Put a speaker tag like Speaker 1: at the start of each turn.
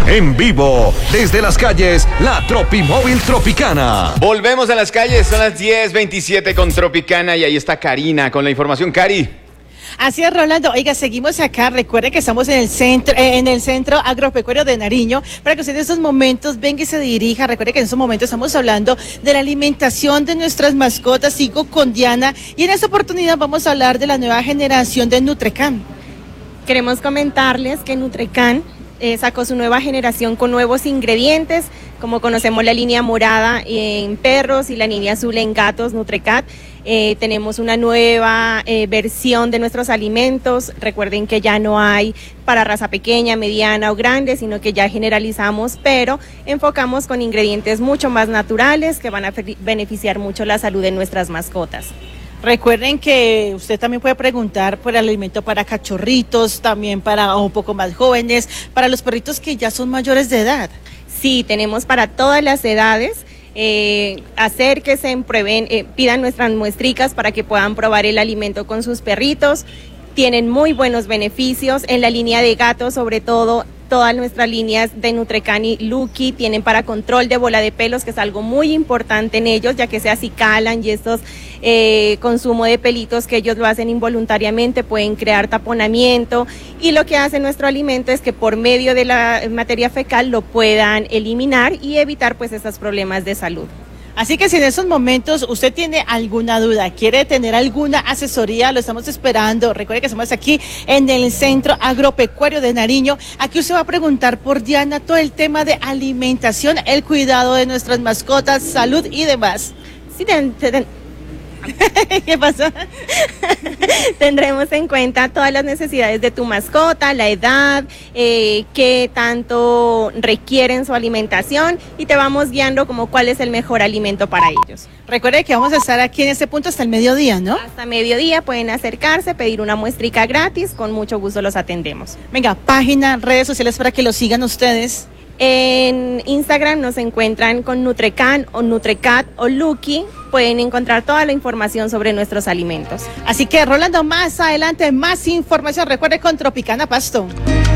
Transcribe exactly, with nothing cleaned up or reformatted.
Speaker 1: En vivo, desde las calles, la Tropimóvil Tropicana.
Speaker 2: Volvemos a las calles, son las diez veintisiete con Tropicana y ahí está Karina con la información. Cari.
Speaker 3: Así es, Rolando. Oiga, seguimos acá. Recuerde que estamos en el centro, eh, en el centro agropecuario de Nariño, para que usted en estos momentos venga y se dirija. Recuerde que en estos momentos estamos hablando de la alimentación de nuestras mascotas. Sigo con Diana y en esta oportunidad vamos a hablar de la nueva generación de Nutrecan.
Speaker 4: Queremos comentarles que Nutrecan eh, sacó su nueva generación con nuevos ingredientes, como conocemos la línea morada en perros y la línea azul en gatos, Nutrecat. Eh, tenemos una nueva eh, versión de nuestros alimentos. Recuerden que ya no hay para raza pequeña, mediana o grande, sino que ya generalizamos, pero enfocamos con ingredientes mucho más naturales que van a beneficiar mucho la salud de nuestras mascotas.
Speaker 3: Recuerden que usted también puede preguntar por el alimento para cachorritos, también para un poco más jóvenes, para los perritos que ya son mayores de edad.
Speaker 4: Sí, tenemos para todas las edades. Eh, acérquense, prueben, eh, pidan nuestras muestricas para que puedan probar el alimento con sus perritos. Tienen muy buenos beneficios. En la línea de gatos, sobre todo, todas nuestras líneas de Nutrecan y Lucky tienen para control de bola de pelos, que es algo muy importante en ellos, ya que se acicalan y estos eh, consumo de pelitos que ellos lo hacen involuntariamente pueden crear taponamiento, y lo que hace nuestro alimento es que por medio de la materia fecal lo puedan eliminar y evitar pues estos problemas de salud.
Speaker 3: Así que si en esos momentos usted tiene alguna duda, quiere tener alguna asesoría, lo estamos esperando. Recuerde que estamos aquí en el Centro Agropecuario de Nariño. Aquí usted va a preguntar por Diana todo el tema de alimentación, el cuidado de nuestras mascotas, salud y demás.
Speaker 4: Sí, ten, ten.
Speaker 3: ¿Qué pasó?
Speaker 4: Tendremos en cuenta todas las necesidades de tu mascota, la edad, eh, qué tanto requieren su alimentación, y te vamos guiando como cuál es el mejor alimento para ellos.
Speaker 3: Recuerde que vamos a estar aquí en este punto hasta el mediodía, ¿no?
Speaker 4: Hasta mediodía pueden acercarse, pedir una muestrica gratis, con mucho gusto los atendemos.
Speaker 3: Venga, página, redes sociales para que los sigan ustedes.
Speaker 4: En Instagram nos encuentran con Nutrecan o Nutrecat o Lucky. Pueden encontrar toda la información sobre nuestros alimentos.
Speaker 3: Así que, Rolando, más adelante, más información. Recuerde con Tropicana Pasto.